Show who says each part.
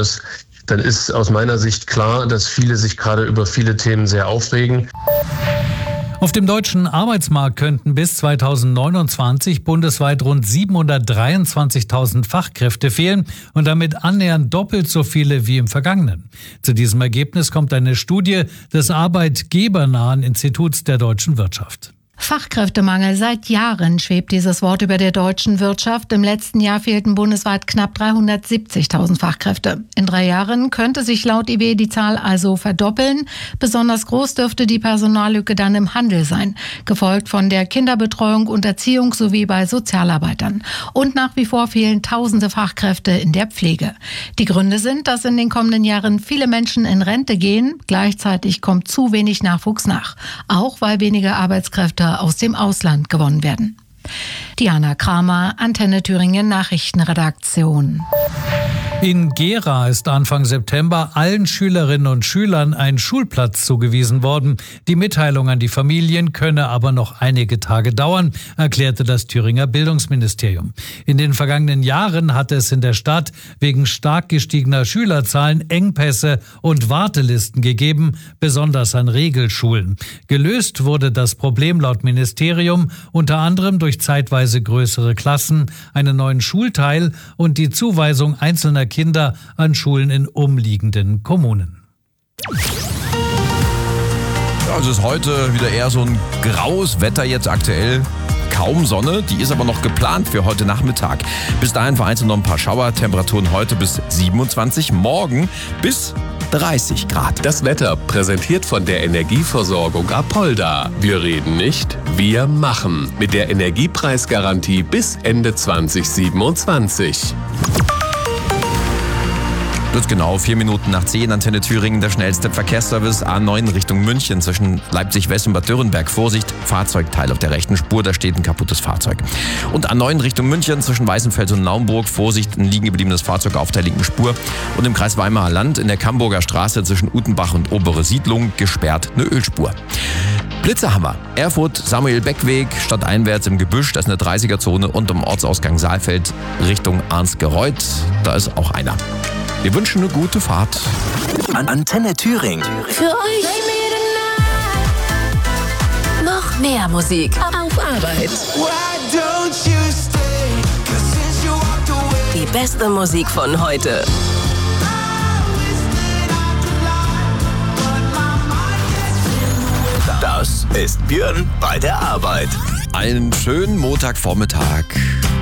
Speaker 1: ist, dann ist aus meiner Sicht klar, dass viele sich gerade über viele Themen sehr aufregen.
Speaker 2: Auf dem deutschen Arbeitsmarkt könnten bis 2029 bundesweit rund 723.000 Fachkräfte fehlen und damit annähernd doppelt so viele wie im vergangenen. Zu diesem Ergebnis kommt eine Studie des arbeitgebernahen Instituts der deutschen Wirtschaft.
Speaker 3: Fachkräftemangel. Seit Jahren schwebt dieses Wort über der deutschen Wirtschaft. Im letzten Jahr fehlten bundesweit knapp 370.000 Fachkräfte. In 3 Jahren könnte sich laut IW die Zahl also verdoppeln. Besonders groß dürfte die Personallücke dann im Handel sein, gefolgt von der Kinderbetreuung und Erziehung sowie bei Sozialarbeitern. Und nach wie vor fehlen tausende Fachkräfte in der Pflege. Die Gründe sind, dass in den kommenden Jahren viele Menschen in Rente gehen. Gleichzeitig kommt zu wenig Nachwuchs nach. Auch weil weniger Arbeitskräfte aus dem Ausland gewonnen werden. Diana Kramer, Antenne Thüringen Nachrichtenredaktion.
Speaker 2: In Gera ist Anfang September allen Schülerinnen und Schülern ein Schulplatz zugewiesen worden. Die Mitteilung an die Familien könne aber noch einige Tage dauern, erklärte das Thüringer Bildungsministerium. In den vergangenen Jahren hatte es in der Stadt wegen stark gestiegener Schülerzahlen Engpässe und Wartelisten gegeben, besonders an Regelschulen. Gelöst wurde das Problem laut Ministerium unter anderem durch zeitweise größere Klassen, einen neuen Schulteil und die Zuweisung einzelner Kinder an Schulen in umliegenden Kommunen.
Speaker 4: Ja, es ist heute wieder eher so ein graues Wetter jetzt aktuell. Kaum Sonne, die ist aber noch geplant für heute Nachmittag. Bis dahin vereinzelt noch ein paar Schauer, Temperaturen heute bis 27, morgen bis 30 Grad.
Speaker 5: Das Wetter präsentiert von der Energieversorgung Apolda. Wir reden nicht, wir machen. Mit der Energiepreisgarantie bis Ende 2027.
Speaker 4: Wird genau 4 Minuten nach 10, Antenne Thüringen, der schnellste Verkehrsservice A9 Richtung München zwischen Leipzig-West und Bad Dürrenberg. Vorsicht, Fahrzeugteil auf der rechten Spur, da steht ein kaputtes Fahrzeug. Und A9 Richtung München zwischen Weißenfels und Naumburg. Vorsicht, ein liegen gebliebenes Fahrzeug auf der linken Spur. Und im Kreis Weimarer Land in der Camburger Straße zwischen Utenbach und Obere Siedlung gesperrt eine Ölspur. Blitzerhammer. Erfurt, Samuel-Beck-Weg, stadteinwärts im Gebüsch, das ist eine 30er-Zone und am Ortsausgang Saalfeld Richtung Arnsgereuth. Da ist auch einer. Wir wünschen eine gute Fahrt.
Speaker 6: Antenne Thüringen.
Speaker 7: Für euch noch mehr Musik auf Arbeit. Die beste Musik von heute.
Speaker 6: Das ist Björn bei der Arbeit.
Speaker 4: Einen schönen Montagvormittag.